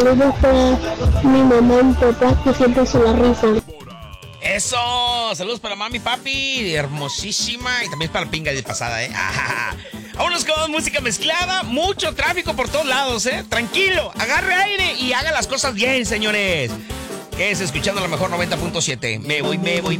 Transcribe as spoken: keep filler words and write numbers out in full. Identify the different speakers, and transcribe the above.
Speaker 1: Saludos para mi mamá y mi papá que siempre se la rifan.
Speaker 2: Eso, saludos para mami, papi, hermosísima, y también para Pinga de pasada, ¿eh? Ajá. Vámonos con música mezclada, mucho tráfico por todos lados, ¿eh? Tranquilo, agarre aire y haga las cosas bien, señores. ¿Qué es? Escuchando a lo mejor noventa punto siete. Me voy, me voy,